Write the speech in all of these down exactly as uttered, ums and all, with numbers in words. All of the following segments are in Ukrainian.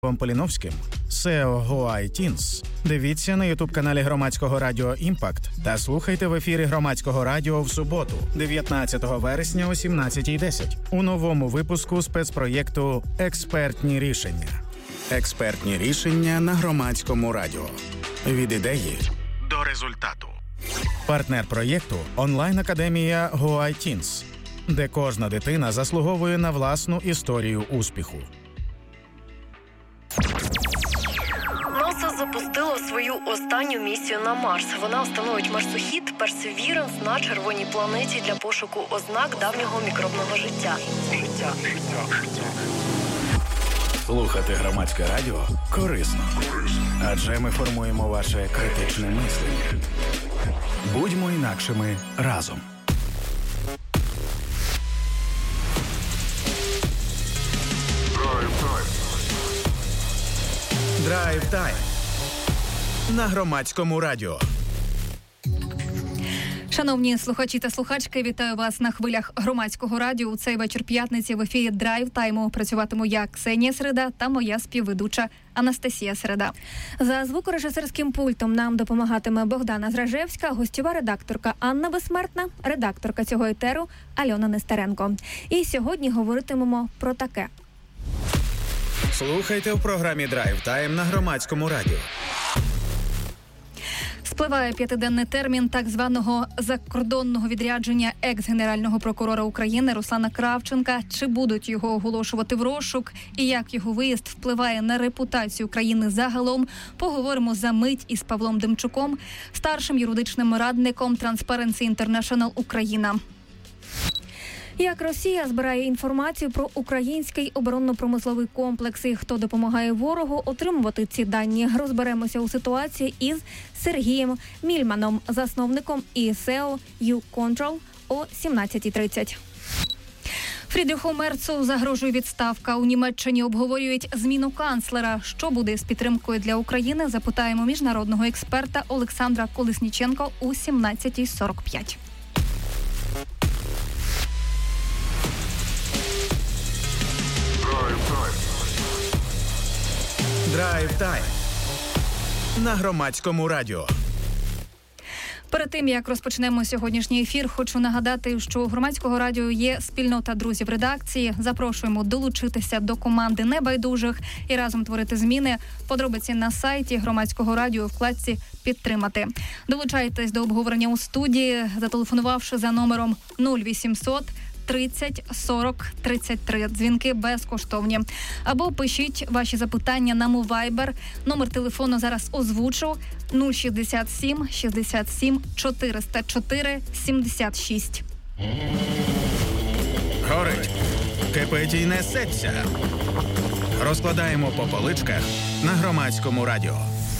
Поліновським, сео GoITeens. Дивіться на ютуб-каналі Громадського радіо «Імпакт» та слухайте в ефірі Громадського радіо в суботу, дев'ятнадцятого вересня о сімнадцятій десять у новому випуску спецпроєкту «Експертні рішення». Експертні рішення на Громадському радіо. Від ідеї до результату. Партнер проєкту – онлайн-академія GoITeens, де кожна дитина заслуговує на власну історію успіху. НАСА запустило свою останню місію на Марс. Вона встановить марсохід Perseverance на червоній планеті для пошуку ознак давнього мікробного життя. Життя, життя, життя. Слухати Громадське радіо корисно, адже ми формуємо ваше критичне мислення. Будьмо інакшими разом. Драйв тайм на Громадському радіо. Шановні слухачі та слухачки, вітаю вас на хвилях Громадського радіо. У цей вечір п'ятниці в ефірі Драйв тайму працюватиму я, Ксенія Середа, та моя співведуча Анастасія Середа. За звукорежисерським пультом нам допомагатиме Богдана Зражевська, гостьова редакторка Анна Безсмертна, редакторка цього етеру Альона Нестеренко. І сьогодні говоритимемо про таке. Слухайте в програмі Драйв Тайм на Громадському радіо. Спливає п'ятиденний термін так званого закордонного відрядження екс-генерального прокурора України Руслана Кравченка. Чи будуть його оголошувати в розшук і як його виїзд впливає на репутацію країни загалом, поговоримо за мить із Павлом Демчуком, старшим юридичним радником Transparency International Україна. Як Росія збирає інформацію про український оборонно-промисловий комплекс і хто допомагає ворогу отримувати ці дані, розберемося у ситуації із Сергієм Мільманом, засновником і сео YouControl о сімнадцятій тридцять. Фрідріху Мерцу загрожує відставка. У Німеччині обговорюють зміну канцлера. Що буде з підтримкою для України, запитаємо міжнародного експерта Олександра Колесніченка у сімнадцятій сорок п'ять. Драйв тайм на Громадському радіо. Перед тим, як розпочнемо сьогоднішній ефір, хочу нагадати, що у Громадського радіо є спільнота друзів редакції. Запрошуємо долучитися до команди небайдужих і разом творити зміни. Подробиці на сайті Громадського радіо у вкладці «Підтримати». Долучайтесь до обговорення у студії, зателефонувавши за номером нуль вісімсот тридцять сорок тридцять три. Дзвінки безкоштовні. Або пишіть ваші запитання на Viber. Номер телефону зараз озвучу: нуль шістдесят сім шістдесят сім чотириста чотири сімдесят шість. Горить, кипить і несеться. Розкладаємо по поличках на Громадському радіо.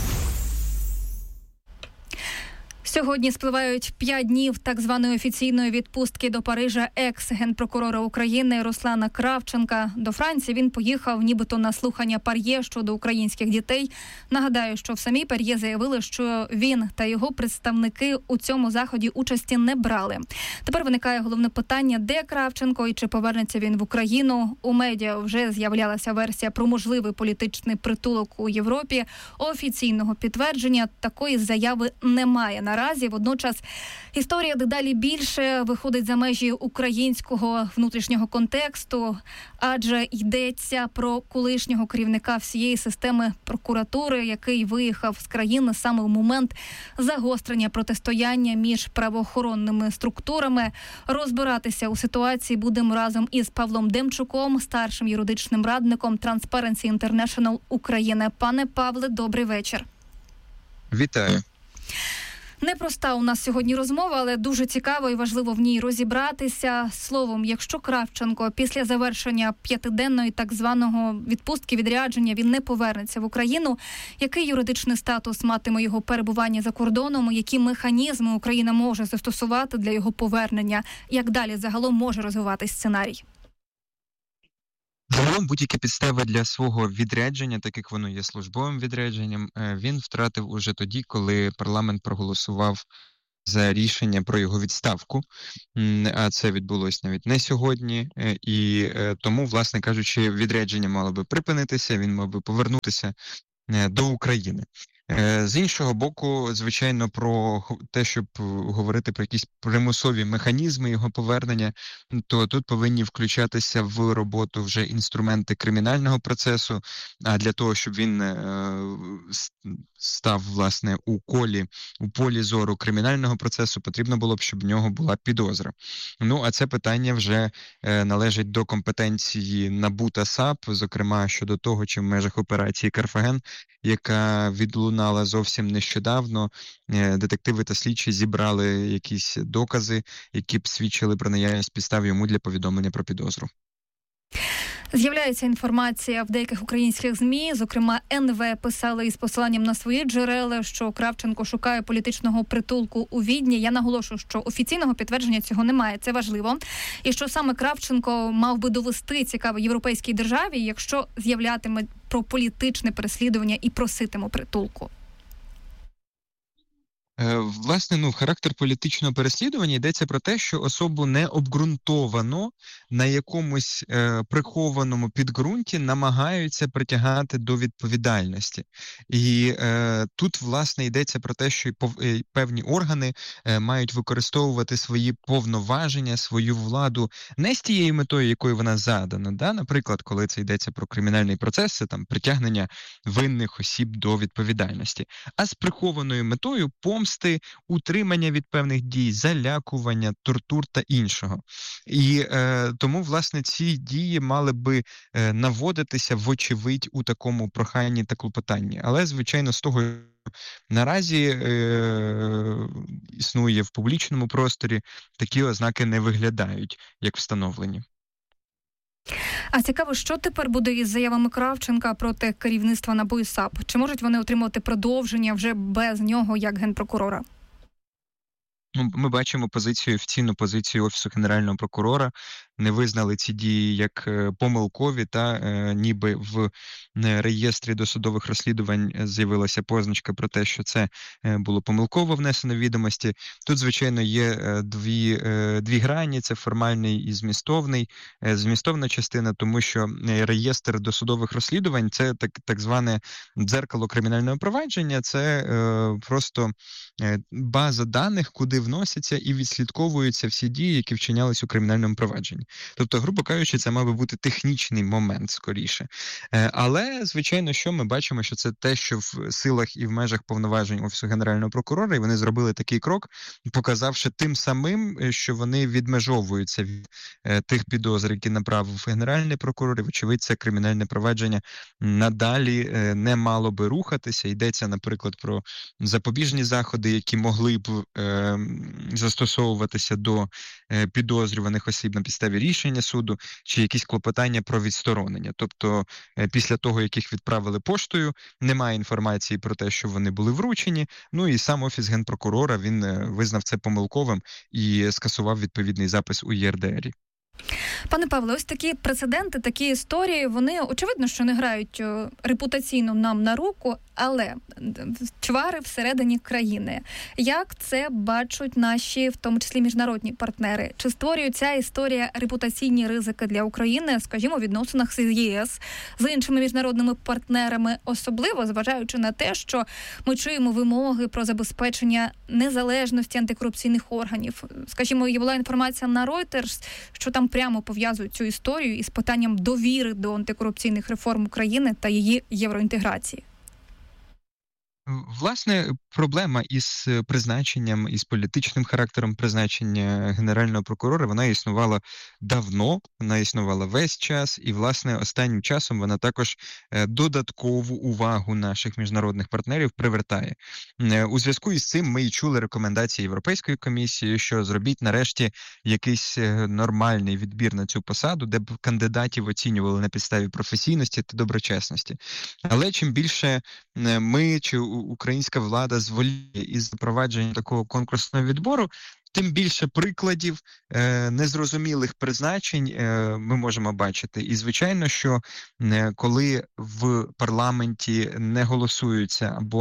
Сьогодні спливають п'ять днів так званої офіційної відпустки до Парижа екс-генпрокурора України Руслана Кравченка. До Франції він поїхав нібито на слухання ПАРЄ щодо українських дітей. Нагадаю, що в самій ПАРЄ заявили, що він та його представники у цьому заході участі не брали. Тепер виникає головне питання, де Кравченко і чи повернеться він в Україну. У медіа вже з'являлася версія про можливий політичний притулок у Європі. Офіційного підтвердження такої заяви немає наразі. Водночас історія дедалі більше виходить за межі українського внутрішнього контексту, адже йдеться про колишнього керівника всієї системи прокуратури, який виїхав з країни саме в момент загострення протистояння між правоохоронними структурами. Розбиратися у ситуації будемо разом із Павлом Демчуком, старшим юридичним радником Transparency International України. Пане Павле, добрий вечір. Вітаю. Непроста у нас сьогодні розмова, але дуже цікаво і важливо в ній розібратися. Словом, якщо Кравченко після завершення п'ятиденної так званого відпустки, відрядження, він не повернеться в Україну, який юридичний статус матиме його перебування за кордоном, які механізми Україна може застосувати для його повернення, як далі загалом може розвиватись сценарій? Загалом будь-які підстави для свого відрядження, так як воно є службовим відрядженням, він втратив уже тоді, коли парламент проголосував за рішення про його відставку, а це відбулося навіть не сьогодні, і тому, власне кажучи, відрядження мало би припинитися, він мав би повернутися до України. З іншого боку, звичайно, про те, щоб говорити про якісь примусові механізми його повернення, то тут повинні включатися в роботу вже інструменти кримінального процесу, а для того, щоб він став, власне, у колі, у полі зору кримінального процесу, потрібно було б, щоб в нього була підозра. Ну, а це питання вже належить до компетенції НАБУ та САП, зокрема, щодо того, чи в межах операції «Карфаген», яка відлунала зовсім нещодавно, детективи та слідчі зібрали якісь докази, які б свідчили про наявність підстав йому для повідомлення про підозру. З'являється інформація в деяких українських ЗМІ, зокрема ен ве писали із посиланням на свої джерела, що Кравченко шукає політичного притулку у Відні. Я наголошую, що офіційного підтвердження цього немає, це важливо. І що саме Кравченко мав би довести цікаво європейській державі, якщо з'являтиме про політичне переслідування і проситиме притулку. Власне, ну, характер політичного переслідування йдеться про те, що особу не обґрунтовано на якомусь е, прихованому підґрунті намагаються притягати до відповідальності. І е, тут, власне, йдеться про те, що певні органи е, мають використовувати свої повноваження, свою владу не з тією метою, якою вона задана. Да? Наприклад, коли це йдеться про кримінальний процес, це там притягнення винних осіб до відповідальності, а з прихованою метою помсти, утримання від певних дій, залякування, тортур та іншого. І е, тому, власне, ці дії мали би е, наводитися, вочевидь, у такому проханні та клопотанні. Але, звичайно, з того, наразі е, існує в публічному просторі, такі ознаки не виглядають, як встановлені. А цікаво, що тепер буде із заявами Кравченка проти керівництва НАБУ і САП? Чи можуть вони отримувати продовження вже без нього як генпрокурора? Ну, ми бачимо позицію, офіційну позицію Офісу Генерального прокурора. Не визнали ці дії як помилкові, та е, ніби в реєстрі досудових розслідувань з'явилася позначка про те, що це було помилково внесено в відомості. Тут, звичайно, є дві, е, дві грані, це формальний і змістовний. Е, змістовна частина, тому що реєстр досудових розслідувань – це так, так зване дзеркало кримінального провадження, це е, просто е, база даних, куди вносяться і відслідковуються всі дії, які вчинялись у кримінальному провадженні. Тобто, грубо кажучи, це мав би бути технічний момент скоріше. Але, звичайно, що ми бачимо, що це те, що в силах і в межах повноважень Офісу Генерального прокурора, і вони зробили такий крок, показавши тим самим, що вони відмежовуються від тих підозр, які направив Генеральний прокурор, і, вочевидь, це кримінальне провадження надалі не мало би рухатися. Йдеться, наприклад, про запобіжні заходи, які могли б е, застосовуватися до е, підозрюваних осіб на підставі рішення суду, чи якісь клопотання про відсторонення. Тобто, е, після того, як їх відправили поштою, немає інформації про те, що вони були вручені, ну і сам Офіс Генпрокурора, він е, визнав це помилковим і скасував відповідний запис у є ер де ер. Пане Павле, ось такі прецеденти, такі історії, вони, очевидно, що не грають репутаційно нам на руку, але чвари всередині країни. Як це бачать наші, в тому числі міжнародні партнери? Чи створює ця історія репутаційні ризики для України, скажімо, у відносинах з є ес, з іншими міжнародними партнерами, особливо зважаючи на те, що ми чуємо вимоги про забезпечення незалежності антикорупційних органів? Скажімо, є була інформація на Reuters, що там прямо пов'язують цю історію із питанням довіри до антикорупційних реформ України та її євроінтеграції. Власне, проблема із призначенням, із політичним характером призначення Генерального прокурора, вона існувала давно, вона існувала весь час, і, власне, останнім часом вона також додаткову увагу наших міжнародних партнерів привертає. У зв'язку із цим ми і чули рекомендації Європейської комісії, що зробіть нарешті якийсь нормальний відбір на цю посаду, де б кандидатів оцінювали на підставі професійності та доброчесності. Але чим більше ми чи українська влада зволіє із запровадження такого конкурсного відбору, тим більше прикладів е, незрозумілих призначень е, ми можемо бачити. І, звичайно, що е, коли в парламенті не голосуються або не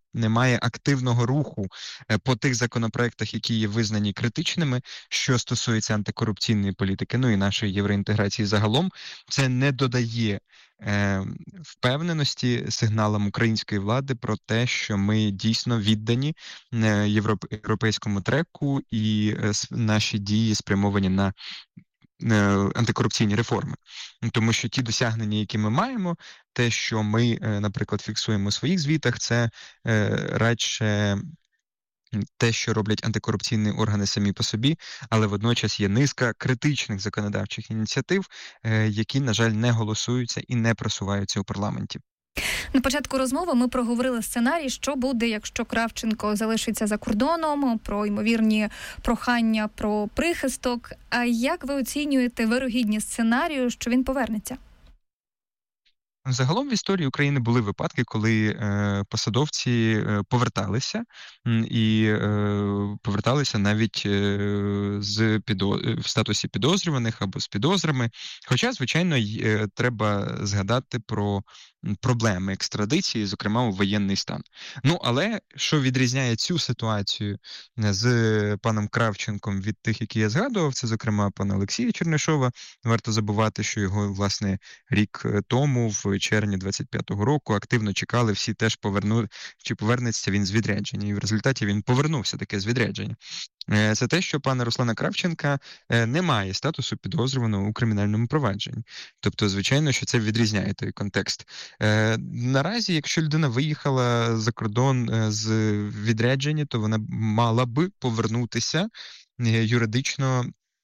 немає активного руху по тих законопроектах, які є визнані критичними, що стосується антикорупційної політики, ну і нашої євроінтеграції загалом, це не додає е, впевненості сигналам української влади про те, що ми дійсно віддані е, європейському треку і е, наші дії спрямовані на антикорупційні реформи. Тому що ті досягнення, які ми маємо, те, що ми, наприклад, фіксуємо у своїх звітах, це радше те, що роблять антикорупційні органи самі по собі, але водночас є низка критичних законодавчих ініціатив, які, на жаль, не голосуються і не просуваються у парламенті. На початку розмови ми проговорили сценарій, що буде, якщо Кравченко залишиться за кордоном, про ймовірні прохання про прихисток. А як ви оцінюєте вирогідність сценарію, що він повернеться? Загалом в історії України були випадки, коли е, посадовці е, поверталися і е, поверталися навіть е, з підо... в статусі підозрюваних або з підозрами. Хоча, звичайно, е, треба згадати про проблеми екстрадиції, зокрема у воєнний стан. Ну, але що відрізняє цю ситуацію з паном Кравченком від тих, які я згадував, це, зокрема, пана Олексія Чернишова. Варто забувати, що його, власне, рік тому, в червні двадцять п'ятого року, активно чекали, всі теж поверну... чи повернеться він з відрядження. І в результаті він повернувся таке з відрядження. Це те, що пана Руслана Кравченка не має статусу підозрюваного у кримінальному провадженні. Тобто, звичайно, що це відрізняє той контекст. Наразі, якщо людина виїхала за кордон з відрядження, то вона мала би повернутися юридично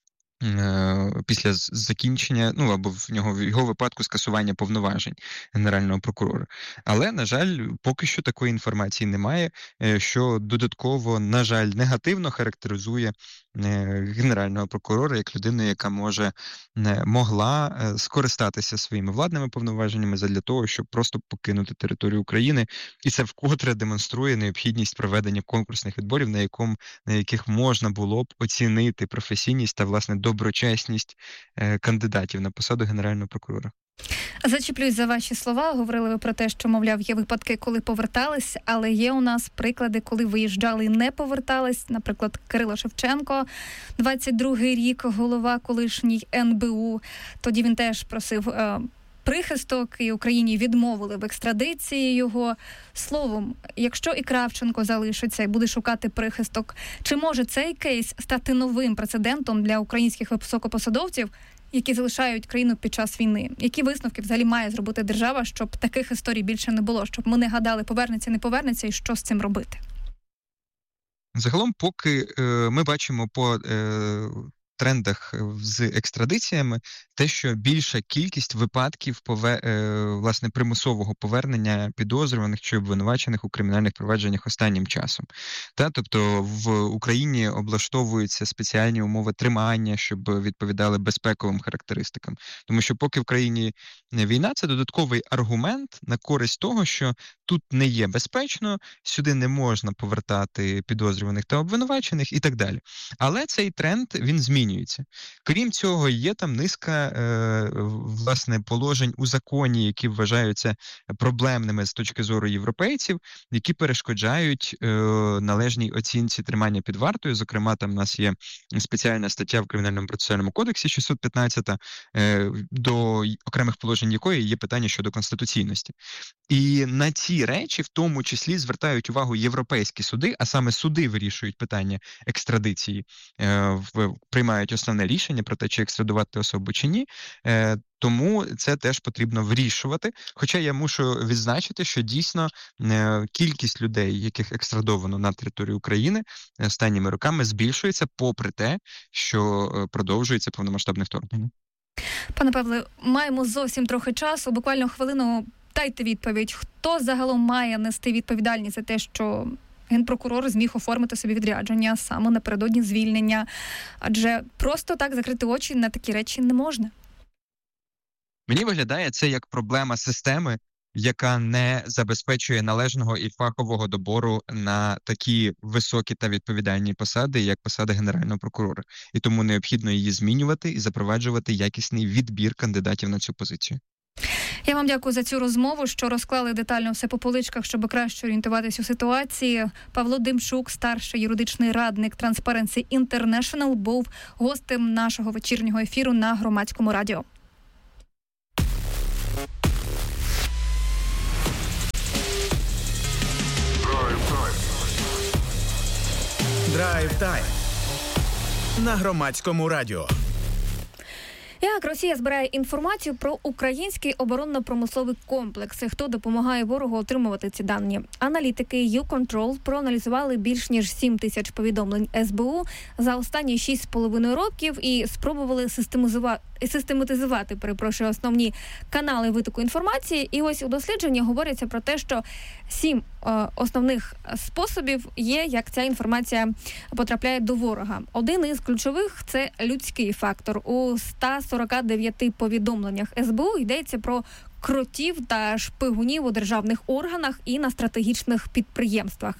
після закінчення, ну, або в нього в його випадку скасування повноважень Генерального прокурора. Але, на жаль, поки що такої інформації немає, що додатково, на жаль, негативно характеризує Генерального прокурора як людину, яка може, могла скористатися своїми владними повноваженнями задля того, щоб просто покинути територію України. І це вкотре демонструє необхідність проведення конкурсних відборів, на якому, на яких можна було б оцінити професійність та, власне, доброчесність кандидатів на посаду Генерального прокурора. Зачіплюсь за ваші слова. Говорили ви про те, що, мовляв, є випадки, коли повертались, але є у нас приклади, коли виїжджали і не повертались. Наприклад, Кирило Шевченко, двадцять другий рік, голова колишній ен бе у. Тоді він теж просив е, прихисток, і Україні відмовили в екстрадиції його. Словом, якщо і Кравченко залишиться і буде шукати прихисток, чи може цей кейс стати новим прецедентом для українських високопосадовців, які залишають країну під час війни? Які висновки взагалі має зробити держава, щоб таких історій більше не було? Щоб ми не гадали, повернеться, не повернеться, і що з цим робити? Загалом, поки е, ми бачимо по е, трендах з екстрадиціями, те, що більша кількість випадків пове, е, власне, примусового повернення підозрюваних чи обвинувачених у кримінальних провадженнях останнім часом. Та, тобто в Україні облаштовуються спеціальні умови тримання, щоб відповідали безпековим характеристикам. Тому що поки в країні війна, це додатковий аргумент на користь того, що тут не є безпечно, сюди не можна повертати підозрюваних та обвинувачених і так далі. Але цей тренд, він змінюється. Крім цього, є там низка е, власне положень у законі, які вважаються проблемними з точки зору європейців, які перешкоджають е, належній оцінці тримання під вартою. Зокрема, там у нас є спеціальна стаття в Кримінальному процесуальному кодексі шістсот п'ятнадцята, е, до окремих положень якої є питання щодо конституційності. І на ці речі, в тому числі, звертають увагу європейські суди, а саме суди вирішують питання екстрадиції, е, в, приймають основне рішення про те, чи екстрадувати особу чи ні. Е, тому це теж потрібно вирішувати. Хоча я мушу відзначити, що дійсно е, кількість людей, яких екстрадовано на територію України, останніми роками збільшується, попри те, що е, продовжується повномасштабне вторгнення. Пане Павле, маємо зовсім трохи часу, буквально хвилину. Дайте відповідь, хто загалом має нести відповідальність за те, що генпрокурор зміг оформити собі відрядження саме напередодні звільнення? Адже просто так закрити очі на такі речі не можна. Мені виглядає це як проблема системи, яка не забезпечує належного і фахового добору на такі високі та відповідальні посади, як посада Генерального прокурора. І тому необхідно її змінювати і запроваджувати якісний відбір кандидатів на цю позицію. Я вам дякую за цю розмову, що розклали детально все по поличках, щоб краще орієнтуватись у ситуації. Павло Демчук, старший юридичний радник Transparency International, був гостем нашого вечірнього ефіру на Громадському радіо. Драйв тайм на Громадському радіо. Як Росія збирає інформацію про український оборонно-промисловий комплекс? Хто допомагає ворогу отримувати ці дані? Аналітики YouControl проаналізували більш ніж сім тисяч повідомлень ес бе у за останні шість з половиною років і спробували систематизувати, систематизувати, перепрошую, основні канали витоку інформації. І ось у дослідженні говориться про те, що сім е, основних способів є, як ця інформація потрапляє до ворога. Один із ключових – це людський фактор. У ста сорока дев'яти повідомленнях ес бе у йдеться про кротів та шпигунів у державних органах і на стратегічних підприємствах.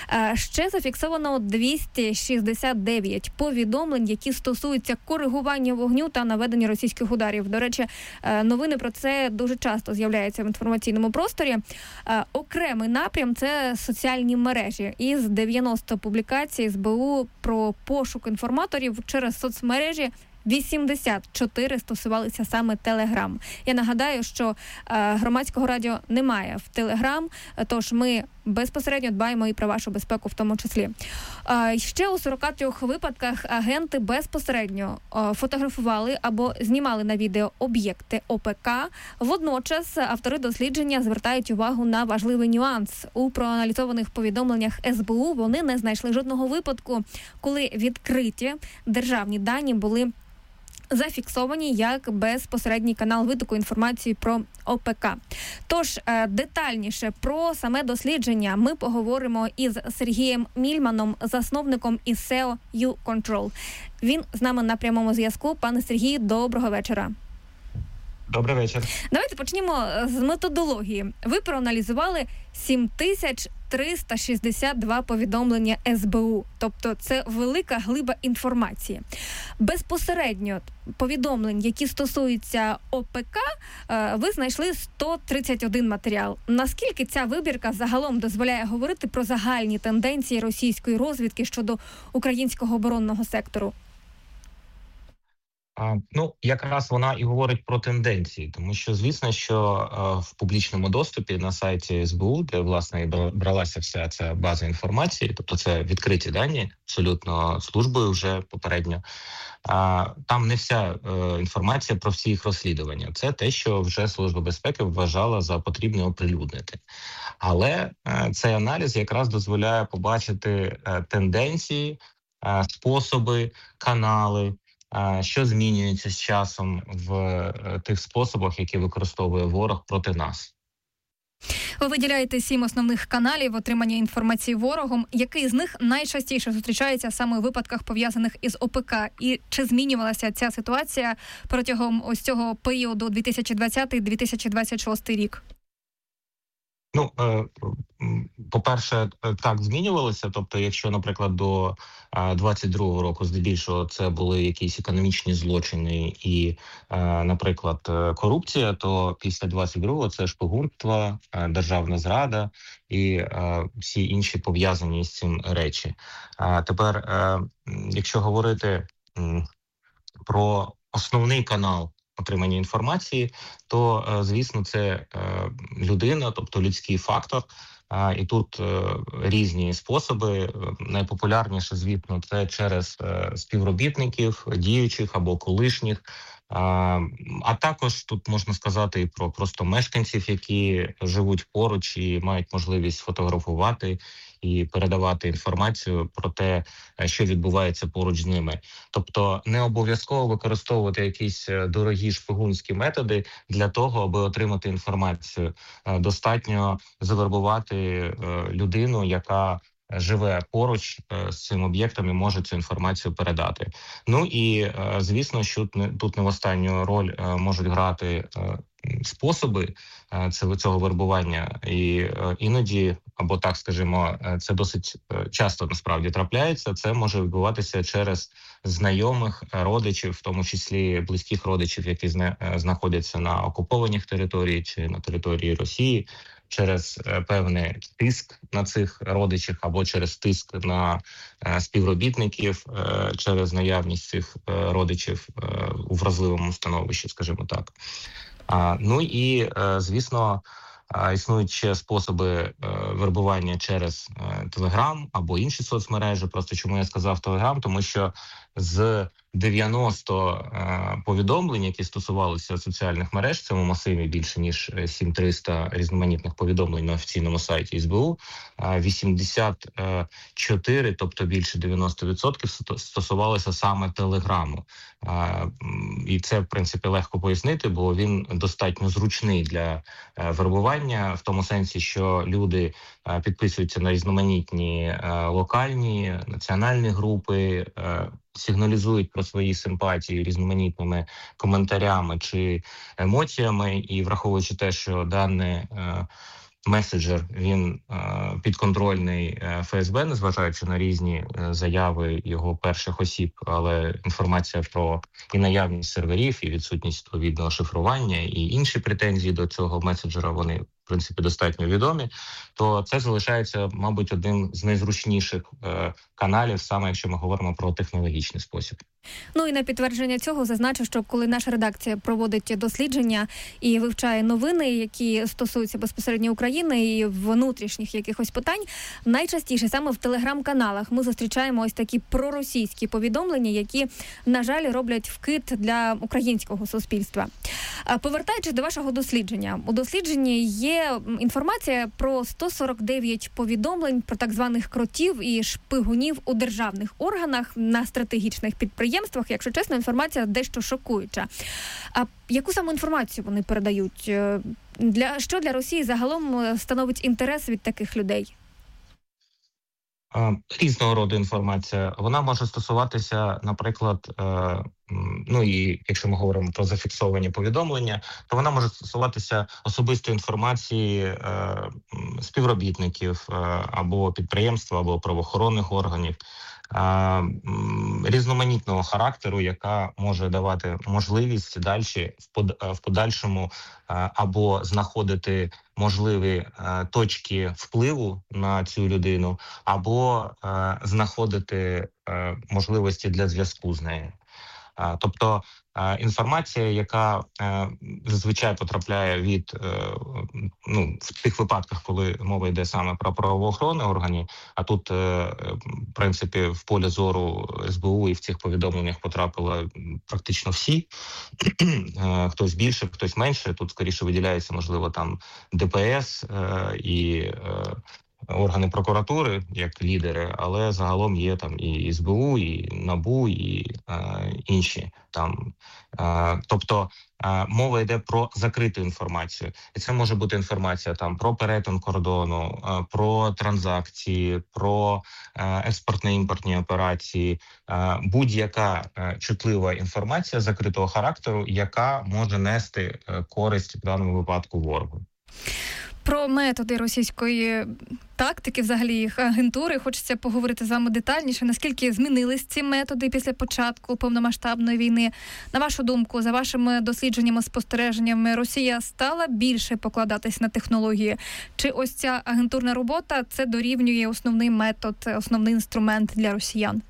Ще зафіксовано двісті шістдесят дев'ять повідомлень, які стосуються коригування вогню та наведення російських ударів. До речі, новини про це дуже часто з'являються в інформаційному просторі. Окремий напрям – це соціальні мережі. Із дев'яноста публікацій ес бе у про пошук інформаторів через соцмережі вісімдесят чотири стосувалися саме Телеграм. Я нагадаю, що е, Громадського радіо немає в Телеграм, тож ми безпосередньо дбаємо і про вашу безпеку в тому числі. Е, ще у сорока трьох випадках агенти безпосередньо е, фотографували або знімали на відео об'єкти о пе ка. Водночас автори дослідження звертають увагу на важливий нюанс. У проаналізованих повідомленнях ес бе у вони не знайшли жодного випадку, коли відкриті державні дані були зафіксовані як безпосередній канал витоку інформації про о пе ка. Тож детальніше про саме дослідження ми поговоримо із Сергієм Мільманом, засновником із сео YouControl. Він з нами на прямому зв'язку. Пане Сергію, доброго вечора. Добрий вечір. Давайте почнемо з методології. Ви проаналізували сім тисяч триста шістдесят два повідомлення ес бе у. Тобто це велика глиба інформації. Безпосередньо повідомлень, які стосуються о пе ка, ви знайшли сто тридцять один матеріал. Наскільки ця вибірка загалом дозволяє говорити про загальні тенденції російської розвідки щодо українського оборонного сектору? А, ну, якраз вона і говорить про тенденції, тому що, звісно, що а, в публічному доступі на сайті ес бе у, де, власне, і бралася вся ця база інформації, тобто це відкриті дані, абсолютно службою вже попередньо, а, там не вся а, інформація про всі їх розслідування. Це те, що вже Служба безпеки вважала за потрібне оприлюднити. Але а, цей аналіз якраз дозволяє побачити а, тенденції, а, способи, канали, що змінюється з часом в тих способах, які використовує ворог проти нас. Ви виділяєте сім основних каналів отримання інформації ворогом. Який з них найчастіше зустрічається саме у випадках, пов'язаних із о пе ка? І чи змінювалася ця ситуація протягом ось цього періоду дві тисячі двадцятий - дві тисячі двадцять шостий рік? Ну, по-перше, так, змінювалося. Тобто, якщо, наприклад, до двадцять другого року здебільшого це були якісь економічні злочини і, наприклад, корупція, то після двадцять другого це шпигунство, державна зрада і всі інші пов'язані з цим речі. А тепер, якщо говорити про основний канал отримання інформації, то, звісно, це людина, тобто людський фактор. І тут різні способи. Найпопулярніше, звісно, це через співробітників, діючих або колишніх. А також тут можна сказати і про просто мешканців, які живуть поруч і мають можливість фотографувати і передавати інформацію про те, що відбувається поруч з ними. Тобто не обов'язково використовувати якісь дорогі шпигунські методи для того, аби отримати інформацію. Достатньо завербувати людину, яка живе поруч з цим об'єктом і може цю інформацію передати. Ну і, звісно, що тут не в останню роль можуть грати способи цього вербування. І іноді або так скажімо, це досить часто насправді трапляється, це може відбуватися через знайомих, родичів, в тому числі близьких родичів, які знаходяться на окупованих територіях чи на території Росії, через певний тиск на цих родичів або через тиск на співробітників, через наявність цих родичів у вразливому становищі, скажімо так. Ну і, звісно, існують ще способи вербування через Телеграм або інші соцмережі. Просто чому я сказав Телеграм? Тому що з дев'яноста повідомлень, які стосувалися соціальних мереж, в цьому масиві більше ніж сім тисяч триста різноманітних повідомлень на офіційному сайті ес бе у, вісімдесят чотири, тобто більше дев'яносто відсотків, стосувалися саме Телеграму. І це, в принципі, легко пояснити, бо він достатньо зручний для вербування, в тому сенсі, що люди підписуються на різноманітні локальні, національні групи, сигналізують про свої симпатії різноманітними коментарями чи емоціями, і враховуючи те, що даний е, меседжер, він е, підконтрольний е, еф ес бе, незважаючи на різні е, заяви його перших осіб, але інформація про і наявність серверів, і відсутність відповідного шифрування, і інші претензії до цього меседжера, вони в принципі достатньо відомі, то це залишається, мабуть, одним з найзручніших е, каналів, саме якщо ми говоримо про технологічний спосіб. Ну і на підтвердження цього зазначу, що коли наша редакція проводить дослідження і вивчає новини, які стосуються безпосередньо України і внутрішніх якихось питань, найчастіше саме в телеграм-каналах ми зустрічаємо ось такі проросійські повідомлення, які, на жаль, роблять вкид для українського суспільства. Повертаючись до вашого дослідження, у дослідженні є інформація про сто сорок дев'ять повідомлень про так званих кротів і шпигунів у державних органах на стратегічних підприємствах. Якщо чесно, інформація дещо шокуюча. А яку саме інформацію вони передають? Для що для Росії загалом становить інтерес від таких людей? Різного роду інформація. Вона може стосуватися, наприклад, ну і якщо ми говоримо про зафіксовані повідомлення, то вона може стосуватися особистої інформації співробітників або підприємства, або правоохоронних органів, різноманітного характеру, яка може давати можливість далі в подальшому або знаходити можливі точки впливу на цю людину, або знаходити можливості для зв'язку з нею. Тобто інформація, яка зазвичай потрапляє від, ну, в тих випадках, коли мова йде саме про правоохоронні органи, а тут, в принципі, в полі зору ес бе у і в цих повідомленнях потрапили практично всі, хтось більше, хтось менше, тут скоріше виділяється, можливо, там де пе ес і органи прокуратури як лідери, але загалом є там і ес бе у, і НАБУ, і е, інші там. Е, тобто е, мова йде про закриту інформацію. І це може бути інформація там про перетин кордону, е, про транзакції, про е, експортно-імпортні операції, е, будь-яка е, чутлива інформація закритого характеру, яка може нести е, користь в даному випадку ворогу. Про методи російської тактики, взагалі їх агентури, хочеться поговорити з вами детальніше. Наскільки змінились ці методи після початку повномасштабної війни? На вашу думку, за вашими дослідженнями, спостереженнями, Росія стала більше покладатись на технології? Чи ось ця агентурна робота – це дорівнює основний метод, основний інструмент для росіян?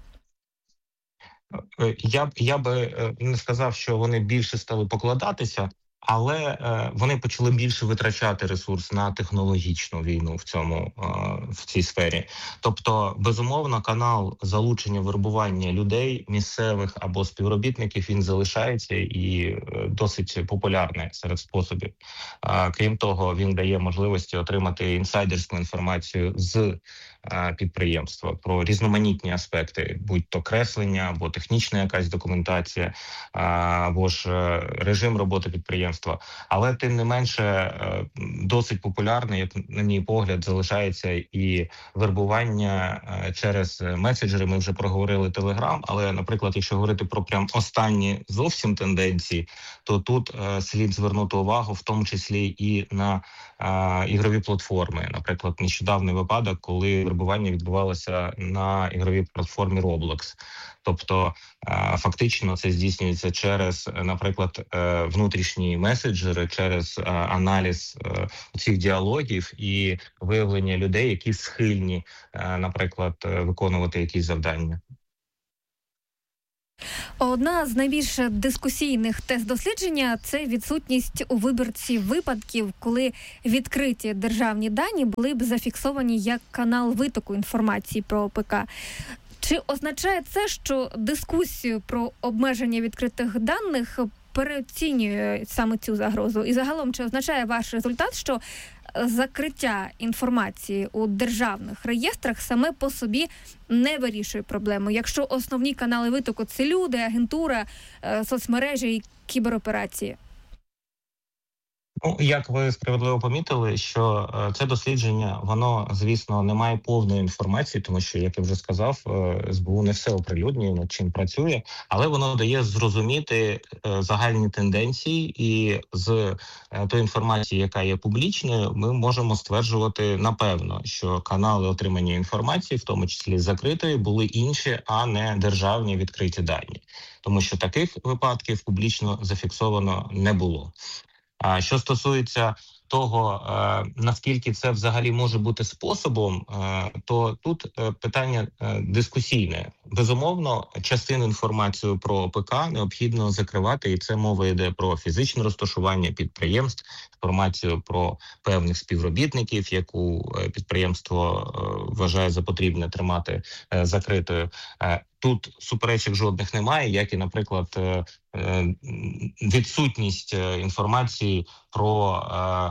Я б, я би не сказав, що вони більше стали покладатися, але е, вони почали більше витрачати ресурс на технологічну війну в цьому е, в цій сфері. Тобто, безумовно, канал залучення вербування людей, місцевих або співробітників, він залишається і е, досить популярний серед способів. Е, крім того, він дає можливості отримати інсайдерську інформацію з е, підприємства про різноманітні аспекти, будь-то креслення, або технічна якась документація, е, або ж е, режим роботи підприємства. Але, тим не менше, досить популярний, як на мій погляд, залишається і вербування через меседжери. Ми вже проговорили Телеграм, але, наприклад, якщо говорити про прям останні зовсім тенденції, то тут слід звернути увагу в тому числі і на а, ігрові платформи. Наприклад, нещодавний випадок, коли вербування відбувалося на ігровій платформі Roblox. Тобто, фактично це здійснюється через, наприклад, внутрішні меседжери, через аналіз цих діалогів і виявлення людей, які схильні, наприклад, виконувати якісь завдання. Одна з найбільш дискусійних тез дослідження – це відсутність у вибірці випадків, коли відкриті державні дані були б зафіксовані як канал витоку інформації про ОПК. Чи означає це, що дискусію про обмеження відкритих даних переоцінює саме цю загрозу? І загалом, чи означає ваш результат, що закриття інформації у державних реєстрах саме по собі не вирішує проблему, якщо основні канали витоку – це люди, агентура, соцмережі і кібероперації? Ну, як ви справедливо помітили, що е, це дослідження, воно, звісно, не має повної інформації, тому що, як я вже сказав, е, ес бе у не все оприлюднює, над чим працює, але воно дає зрозуміти е, загальні тенденції, і з е, тої інформації, яка є публічною, ми можемо стверджувати напевно, що канали отримання інформації, в тому числі закритої, були інші, а не державні відкриті дані. Тому що таких випадків публічно зафіксовано не було. А що стосується того, наскільки це взагалі може бути способом, то тут питання дискусійне. Безумовно, частину інформації про ОПК необхідно закривати, і це мова йде про фізичне розташування підприємств, інформацію про певних співробітників, яку підприємство вважає за потрібне тримати закритою. Тут суперечок жодних немає, як і, наприклад, відсутність інформації про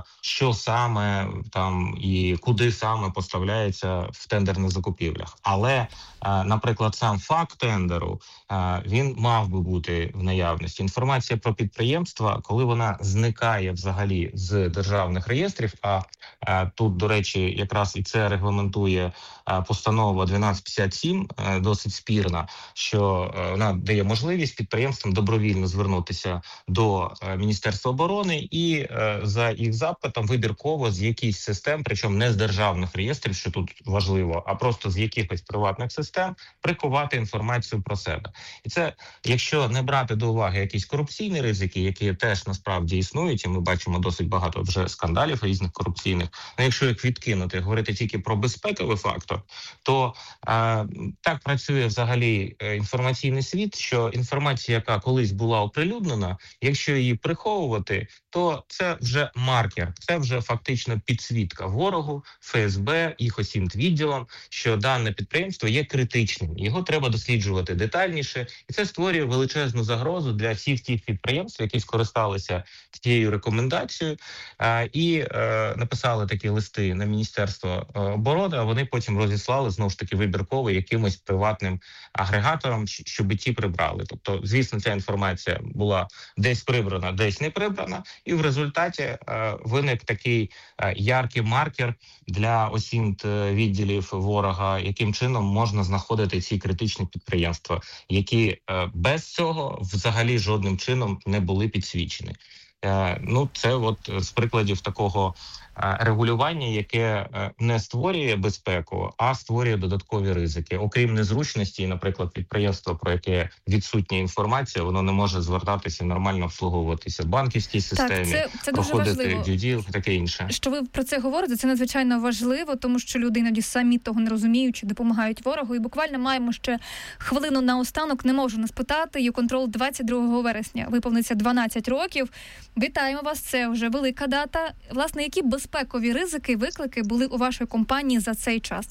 що саме там і куди саме поставляється в тендерних закупівлях. Але, наприклад, сам факт тендеру, він мав би бути в наявності. Інформація про підприємства, коли вона зникає взагалі з державних реєстрів, а тут, до речі, якраз і це регламентує постанова дванадцять п'ятдесят сім, досить спірна, що вона дає можливість підприємствам добровільно звернутися до Міністерства оборони і за їх запитом вибірково з якихось систем, причому не з державних реєстрів, що тут важливо, а просто з якихось приватних систем, приховати інформацію про себе. І це, якщо не брати до уваги якісь корупційні ризики, які теж насправді існують, і ми бачимо досить багато вже скандалів різних корупційних, але якщо їх відкинути, говорити тільки про безпековий фактор, то а, так працює взагалі інформаційний світ, що інформація, яка колись була оприлюднена, якщо її приховувати, то це вже маркер, це вже фактично підсвітка ворогу, еф ес бе, їх осінт-відділом, що дане підприємство є критичним. Його треба досліджувати детальніше, і це створює величезну загрозу для всіх тих підприємств, які скористалися цією рекомендацією а, і а, написали такі листи на Міністерство оборони, а вони потім розіслали, знову ж таки, вибірково якимось приватним агрегаторам, щоб ті прибрали. Тобто, звісно, ця інформація була десь прибрана, десь не прибрана, і в результаті е, виник такий е, яркий маркер для осінт відділів ворога, яким чином можна знаходити ці критичні підприємства, які е, без цього взагалі жодним чином не були підсвічені. Е, ну, це от з прикладів такого регулювання, яке не створює безпеку, а створює додаткові ризики. Окрім незручності, наприклад, підприємство, про яке відсутня інформація, воно не може звертатися, нормально обслуговуватися в банківській системі, так, це, це проходити дюділ і таке інше. Що ви про це говорите, це надзвичайно важливо, тому що люди іноді самі того не розуміють, чи допомагають ворогу. І буквально маємо ще хвилину наостанок. Не можу не спитати. YouControl двадцять другого вересня виповниться дванадцять років. Вітаємо вас, це вже велика дата. Власне, які безпекові ризики, виклики були у вашій компанії за цей час?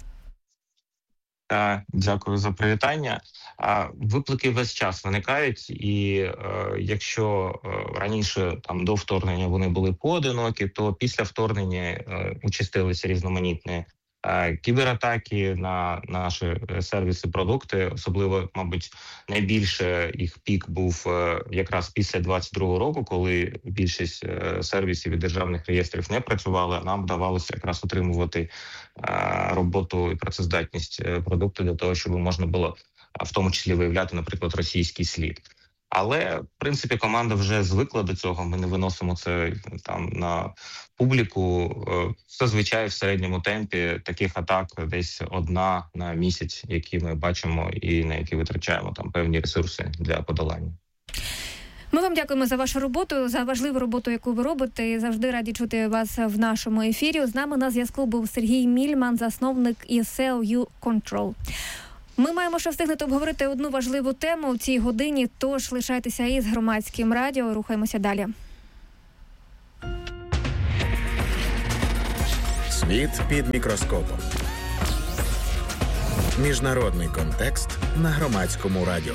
Дякую за привітання. Виклики весь час виникають, і е, якщо е, раніше там до вторгнення вони були поодинокі, то після вторгнення е, участилися різноманітні е, кібератаки на наші сервіси, продукти. Особливо, мабуть, найбільше їх пік був е, якраз після двадцять другого року, коли більшість е, сервісів і державних реєстрів не працювали, а нам вдавалося якраз отримувати роботу і працездатність продукту для того, щоб можна було в тому числі виявляти, наприклад, російський слід. Але, в принципі, команда вже звикла до цього, ми не виносимо це там на публіку. Зазвичай в середньому темпі таких атак десь одна на місяць, які ми бачимо і на які витрачаємо там певні ресурси для подолання. Ми вам дякуємо за вашу роботу, за важливу роботу, яку ви робите. І завжди раді чути вас в нашому ефірі. З нами на зв'язку був Сергій Мільман, засновник і сі і о YouControl. Ми маємо ще встигнути обговорити одну важливу тему в цій годині, тож лишайтеся із Громадським радіо. Рухаємося далі. Світ під мікроскопом. Міжнародний контекст на Громадському радіо.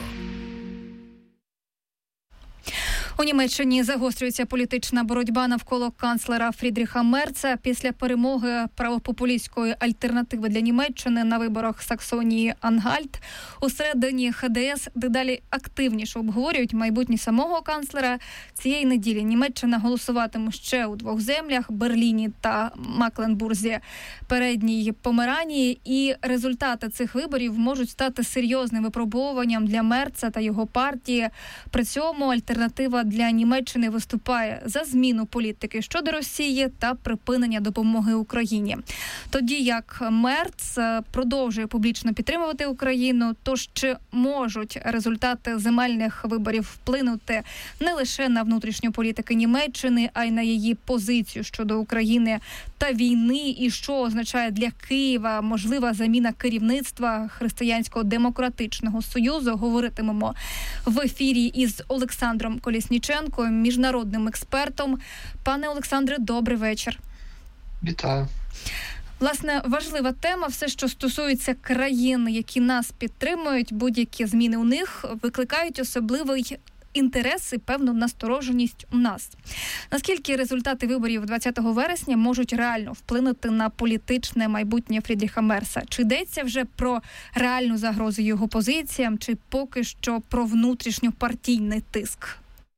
У Німеччині загострюється політична боротьба навколо канцлера Фрідріха Мерца після перемоги правопопулістської альтернативи для Німеччини на виборах Саксонії-Ангальт. Усередині ха де ес дедалі активніше обговорюють майбутнє самого канцлера. Цієї неділі Німеччина голосуватиме ще у двох землях – Берліні та Макленбурзі, Передній Померанії. І результати цих виборів можуть стати серйозним випробовуванням для Мерца та його партії. При цьому альтернатива для Німеччини виступає за зміну політики щодо Росії та припинення допомоги Україні. Тоді як Мерц продовжує публічно підтримувати Україну, тож чи можуть результати земельних виборів вплинути не лише на внутрішню політику Німеччини, а й на її позицію щодо України та війни, і що означає для Києва можлива заміна керівництва Християнського демократичного союзу, говоритимемо в ефірі із Олександром Колісніченком, міжнародним експертом. Пане Олександре, добрий вечір. Вітаю. Власне, важлива тема. Все, що стосується країн, які нас підтримують, будь-які зміни у них викликають особливий інтерес і певну настороженість у нас. Наскільки результати виборів двадцятого вересня можуть реально вплинути на політичне майбутнє Фрідріха Мерца? Чи йдеться вже про реальну загрозу його позиціям, чи поки що про внутрішньопартійний тиск?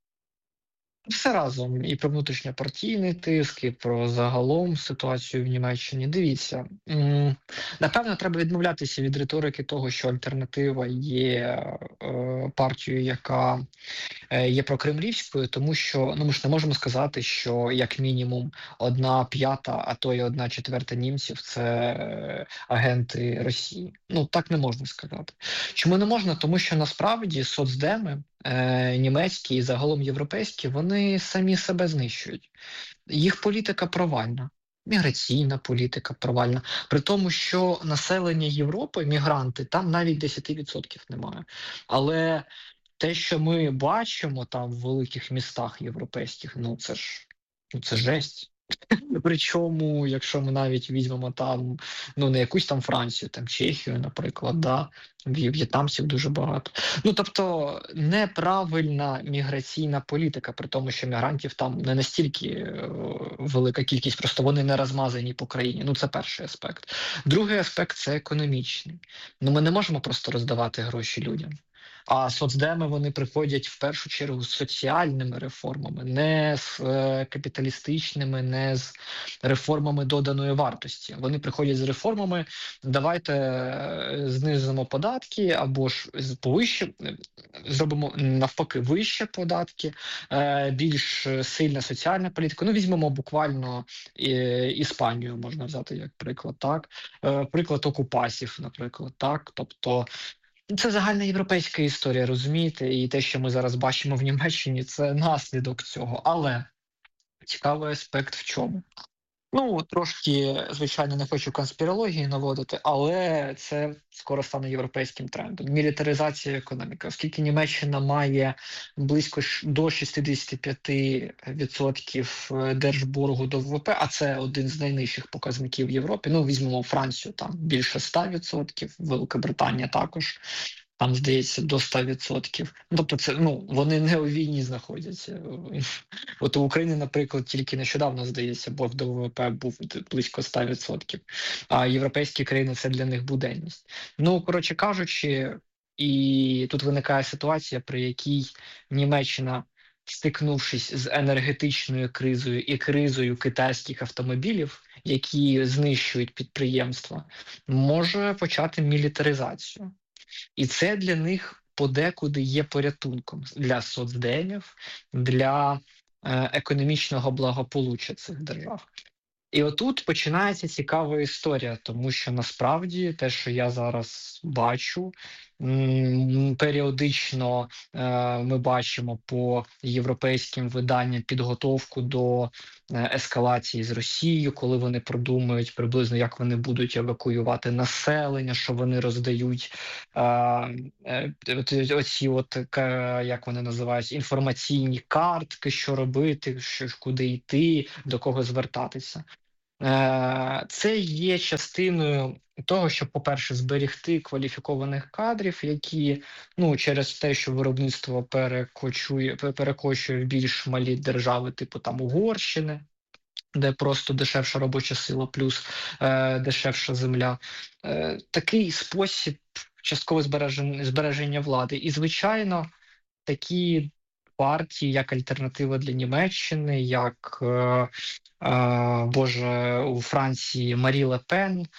Все разом. І про внутрішньопартійний тиск, і про загалом ситуацію в Німеччині. Дивіться, напевно, треба відмовлятися від риторики того, що альтернатива є партією, яка є прокремлівською, тому що, ну, ми ж не можемо сказати, що як мінімум одна п'ята, а то й одна четверта німців – це агенти Росії. Ну, так не можна сказати. Чому не можна? Тому що насправді соцдеми німецькі і загалом європейські, вони самі себе знищують. Їх політика провальна, міграційна політика провальна. При тому, що населення Європи, мігранти, там навіть десять відсотків немає. Але те, що ми бачимо там в великих містах європейських, ну це ж, ну, це жесть. Причому, якщо ми навіть візьмемо там, ну не якусь там Францію, там Чехію, наприклад, да, в'єтнамців дуже багато. Ну, тобто, неправильна міграційна політика, при тому, що мігрантів там не настільки е, велика кількість, просто вони не розмазані по країні. Ну, це перший аспект. Другий аспект – це економічний. Ну, ми не можемо просто роздавати гроші людям. А соцдеми, вони приходять в першу чергу з соціальними реформами, не з е, капіталістичними, не з реформами доданої вартості. Вони приходять з реформами, давайте е, знизимо податки, або ж повище, зробимо навпаки вище податки, е, більш сильна соціальна політика. Ну, візьмемо буквально е, Іспанію, можна взяти як приклад, так? Е, приклад окупасів, наприклад, так? Тобто, це загальноєвропейська історія, розумієте? І те, що ми зараз бачимо в Німеччині, це наслідок цього. Але цікавий аспект в чому? Ну, трошки, звичайно, не хочу конспірології наводити, але це скоро стане європейським трендом. Мілітаризація економіки. Оскільки Німеччина має близько до шістдесят п'ять відсотків держборгу до ВВП, а це один з найнижчих показників в Європі. Ну, візьмемо Францію, там більше ста відсотків, Велика Британія також. Там, здається, до ста відсотків. Тобто, це, ну, вони не у війні знаходяться. От у України, наприклад, тільки нещодавно, здається, борг до ВВП був близько ста відсотків. А європейські країни – це для них буденність. Ну, коротше кажучи, і тут виникає ситуація, при якій Німеччина, стикнувшись з енергетичною кризою і кризою китайських автомобілів, які знищують підприємства, може почати мілітаризацію. І це для них подекуди є порятунком для соцдемів, для е, економічного благополуччя цих держав. І отут починається цікава історія, тому що насправді те, що я зараз бачу, періодично е, ми бачимо по європейським виданням підготовку до е, ескалації з Росією, коли вони продумують приблизно, як вони будуть евакуювати населення, що вони роздають е, е, оці, от, е, як вони називають, інформаційні картки, що робити, що, куди йти, до кого звертатися. Це є частиною того, щоб, по-перше, зберегти кваліфікованих кадрів, які, ну, через те, що виробництво перекочує, перекочує в більш малі держави, типу там Угорщини, де просто дешевша робоча сила плюс е, дешевша земля. Е, такий спосіб частково збереження, збереження влади. І, звичайно, такі партії, як Альтернатива для Німеччини, як е, е, Боже, у Франції Марі Ле Пен, е,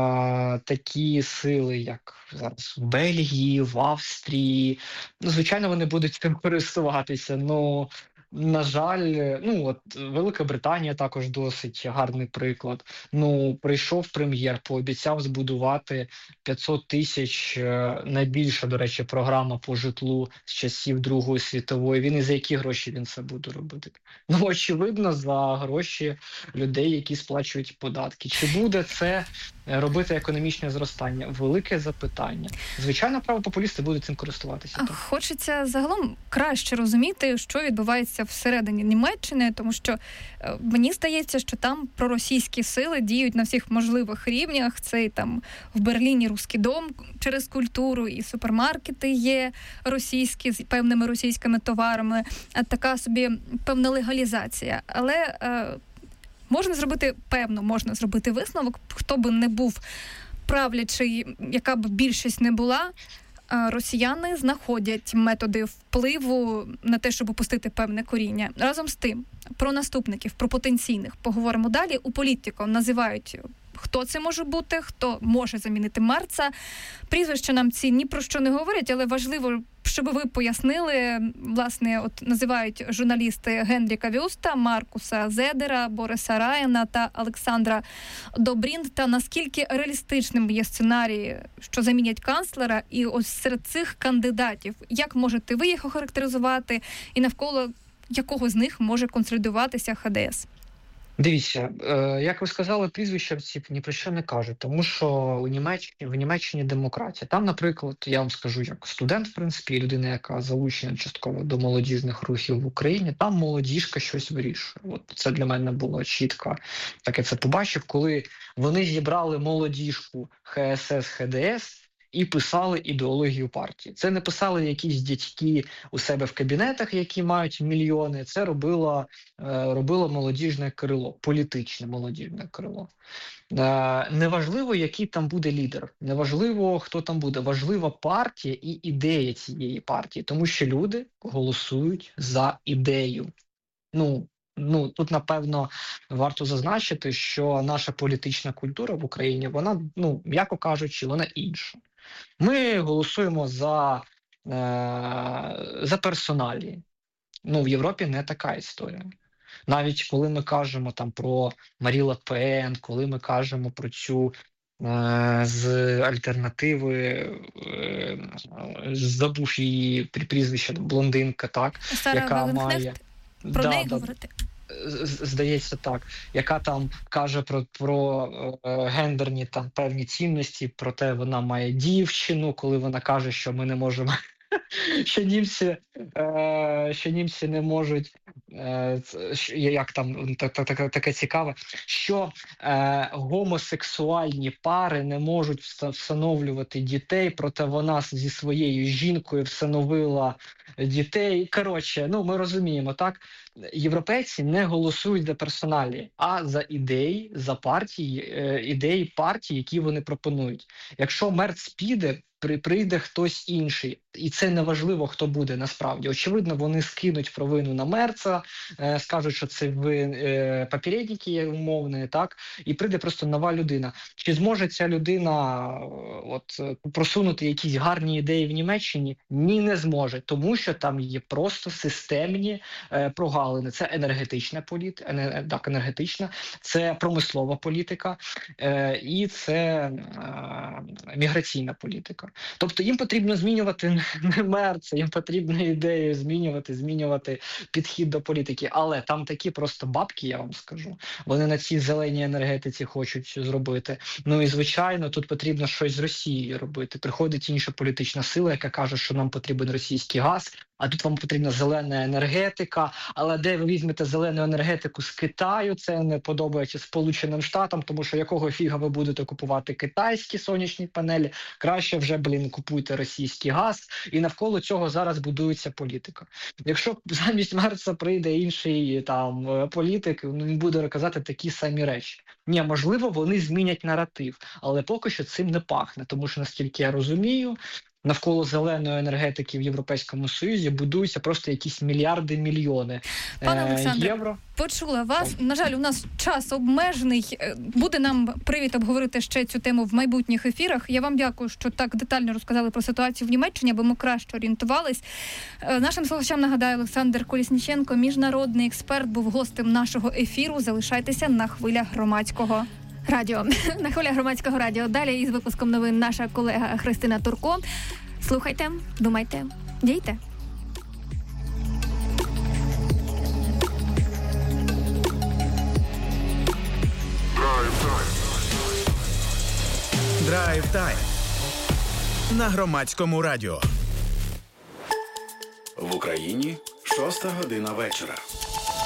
такі сили, як зараз в Бельгії, в Австрії, ну, звичайно, вони будуть цим користуватися, ну, на жаль, ну, от Велика Британія також досить гарний приклад. Ну, прийшов прем'єр, пообіцяв збудувати п'ятсот тисяч, найбільша, до речі, програма по житлу з часів Другої світової війни. За які гроші він це буде робити? Ну, очевидно, за гроші людей, які сплачують податки. Чи буде це робити економічне зростання? Велике запитання. Звичайно, правопопулісти будуть цим користуватися. Так. Хочеться загалом краще розуміти, що відбувається всередині Німеччини, тому що е, мені здається, що там проросійські сили діють на всіх можливих рівнях. Це і там в Берліні Руський дом через культуру, і супермаркети є російські з певними російськими товарами, а така собі певна легалізація. Але е, можна зробити, певно, можна зробити висновок, хто би не був правлячий, яка б більшість не була, росіяни знаходять методи впливу на те, щоб опустити певне коріння. Разом з тим, про наступників, про потенційних поговоримо далі. У політику називають, хто це може бути, хто може замінити Мерца. Прізвища нам ці ні про що не говорять, але важливо, щоб ви пояснили, власне, от називають журналісти Генріка Вюста, Маркуса Зедера, Бориса Раяна та Олександра Добрінта. Наскільки реалістичним є сценарій, що замінять канцлера? І ось серед цих кандидатів, як можете ви їх охарактеризувати і навколо якого з них може консолідуватися Ха Де Ес? Дивіться, е, як ви сказали, прізвища ці ні про що не кажуть, тому що у Німеччині, в Німеччині демократія. Там, наприклад, я вам скажу, як студент, в принципі, і людина, яка залучена частково до молодіжних рухів в Україні, там молодіжка щось вирішує. От це для мене було чітко. Так я це побачив, коли вони зібрали молодіжку Ха Ес Ес, Ха Де Ес, і писали ідеологію партії. Це не писали якісь дядьки у себе в кабінетах, які мають мільйони. Це робило, робило молодіжне крило, політичне молодіжне крило. Неважливо, який там буде лідер, неважливо, хто там буде. Важлива партія і ідея цієї партії, тому що люди голосують за ідею. Ну, Ну, тут, напевно, варто зазначити, що наша політична культура в Україні, вона, ну, м'яко кажучи, вона інша. Ми голосуємо за, е, за персоналії. Ну, в Європі не така історія. Навіть коли ми кажемо там про Марі Ле Пен, коли ми кажемо про цю е, з альтернативи, е, забув її прізвище, блондинка, так, Сара яка Валенкнехт? має... Про да, неї да, говорити? Здається, так. Яка там каже про, про е, гендерні там певні цінності, проте вона має дівчину, коли вона каже, що ми не можемо, що німці, е, що німці не можуть, е, як там, так, так, так, таке цікаве, що е, гомосексуальні пари не можуть встановлювати дітей, проте вона зі своєю жінкою встановила дітей. Коротше, ну ми розуміємо, так? Європейці не голосують за персоналі, а за ідеї, за партії, е, ідеї партії, які вони пропонують. Якщо Мерц піде, при, прийде хтось інший. І це не важливо, хто буде насправді. Очевидно, вони скинуть провину на Мерца, е, скажуть, що це ви е, попередники умовні, так? І прийде просто нова людина. Чи зможе ця людина от просунути якісь гарні ідеї в Німеччині? Ні, не зможе, тому що там є просто системні е, прогалини. Це енергетична політика, е, так, енергетична, це промислова політика е, і це е, міграційна політика. Тобто їм потрібно змінювати не Мерца, їм потрібно ідеї змінювати, змінювати підхід до політики. Але там такі просто бабки, я вам скажу. Вони на цій зеленій енергетиці хочуть зробити. Ну і звичайно, тут потрібно щось з Росією робити. Приходить інша політична сила, яка каже, що нам потрібен російський газ, а тут вам потрібна зелена енергетика. Але де ви візьмете зелену енергетику з Китаю, це не подобається Сполученим Штатам, тому що якого фіга ви будете купувати китайські сонячні панелі, краще вже, блін, купуйте російський газ. І навколо цього зараз будується політика. Якщо замість Мерца прийде інший там політик, він буде казати такі самі речі. Ні, можливо, вони змінять наратив, але поки що цим не пахне, тому що, наскільки я розумію, навколо зеленої енергетики в Європейському Союзі будуються просто якісь мільярди, мільйони Пане Олександре, євро. Почула вас. На жаль, у нас час обмежений. Буде нам привід обговорити ще цю тему в майбутніх ефірах. Я вам дякую, що так детально розказали про ситуацію в Німеччині, аби ми краще орієнтувались. Нашим слухачам нагадаю, Олександр Колісніченко, міжнародний експерт, був гостем нашого ефіру. Залишайтеся на хвилях Громадського радіо. На хвилях Громадського радіо. Далі із випуском новин наша колега Христина Турко. Слухайте, думайте, дійте. Драйв-тайм на Громадському радіо. В Україні шоста година вечора.